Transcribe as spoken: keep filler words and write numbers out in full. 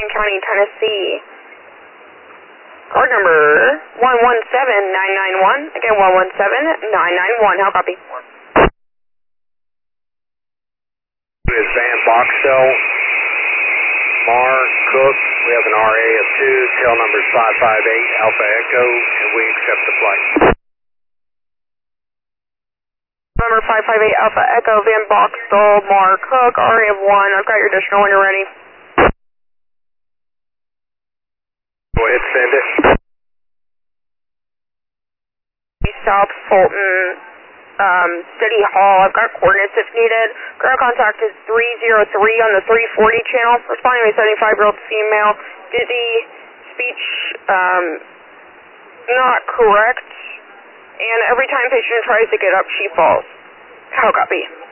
King County, Tennessee. Card number one one seven nine nine one. Again, one one seven nine nine one. How copy? Is Van Boxell, Mar, Cook. We have an R A of two, tail number is five five eight, Alpha Echo, and we accept the flight. Number five five eight, Alpha Echo, Van Boxell, Mar, Cook, R A of one. I've got your additional when you're ready. Go ahead, send it. South Fulton, um, City Hall. I've got coordinates if needed. Ground contact is three zero three on the three forty channel. Responding to a seventy-five-year-old female. Dizzy, speech, um, not correct. And every time patient tries to get up, she falls. How copy?